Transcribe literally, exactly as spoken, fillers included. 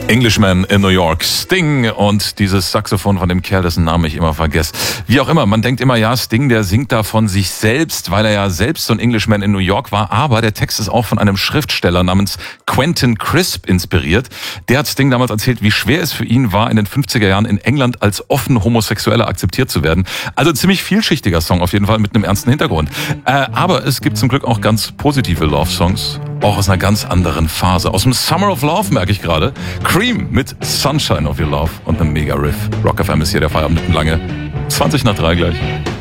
Englishman in New York, Sting und dieses Saxophon von dem Kerl, dessen Namen ich immer vergesse. Wie auch immer, man denkt immer, ja, Sting, der singt da von sich selbst, weil er ja selbst so ein Englishman in New York war, aber der Text ist auch von einem Schriftsteller namens Quentin Crisp inspiriert. Der hat Sting damals erzählt, wie schwer es für ihn war, in den fünfziger Jahren in England als offen Homosexueller akzeptiert zu werden. Also ein ziemlich vielschichtiger Song auf jeden Fall mit einem ernsten Hintergrund. Äh, aber es gibt zum Glück auch ganz positive Love-Songs, auch aus einer ganz anderen Phase. Aus dem Summer of Love merke ich gerade. Cream mit Sunshine of Your Love und einem Mega-Riff. Rock F M ist hier der Feierabend lange. zwanzig nach drei gleich.